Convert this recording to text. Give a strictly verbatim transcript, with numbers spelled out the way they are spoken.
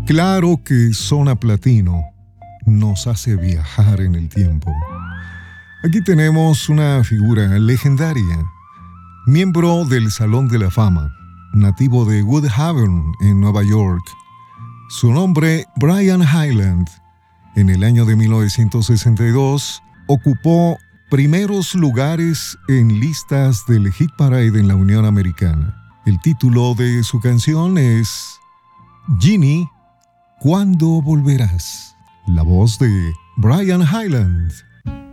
Claro que Zona Platino nos hace viajar en el tiempo. Aquí tenemos una figura legendaria, miembro del Salón de la Fama, nativo de Woodhaven, en Nueva York. Su nombre, Brian Hyland. En el año de mil novecientos sesenta y dos, ocupó primeros lugares en listas del Hit Parade en la Unión Americana. El título de su canción es Ginny, ¿cuándo volverás? La voz de Brian Hyland.